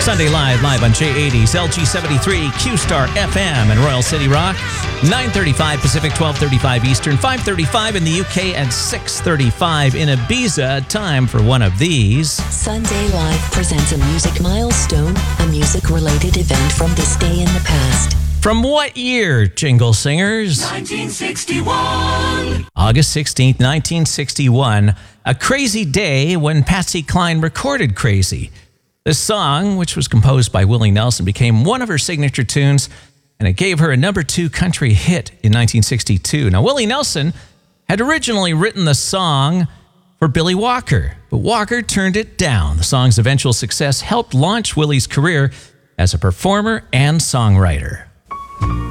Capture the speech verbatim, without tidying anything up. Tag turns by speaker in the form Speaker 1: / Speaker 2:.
Speaker 1: Sunday Live, live on J eighties, L G seventy-three, Q-Star F M and Royal City Rock. nine thirty-five Pacific, twelve thirty-five Eastern, five thirty-five in the U K, and six thirty-five in Ibiza. Time for one of these.
Speaker 2: Sunday Live presents a music milestone, a music-related event from this day in the past.
Speaker 1: From what year, Jingle Singers?
Speaker 3: nineteen sixty-one.
Speaker 1: August sixteenth, nineteen sixty-one. A crazy day when Patsy Cline recorded Crazy. This song, which was composed by Willie Nelson, became one of her signature tunes, and it gave her a number two country hit in nineteen sixty-two. Now, Willie Nelson had originally written the song for Billy Walker, but Walker turned it down. The song's eventual success helped launch Willie's career as a performer and songwriter.